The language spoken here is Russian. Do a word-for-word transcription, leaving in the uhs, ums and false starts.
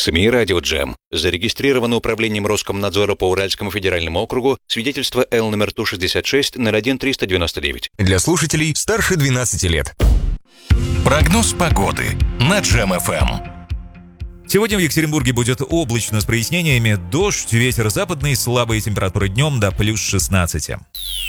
СМИ «Радио Джем». Зарегистрировано управлением Роскомнадзора по Уральскому федеральному округу свидетельство Л номер Ту шестьдесят шесть ноль один триста девяносто девять. Для слушателей старше двенадцати лет. Прогноз погоды на Джем эф эм. Сегодня в Екатеринбурге будет облачно с прояснениями, дождь, ветер западный, слабые температуры днем до плюс шестнадцати.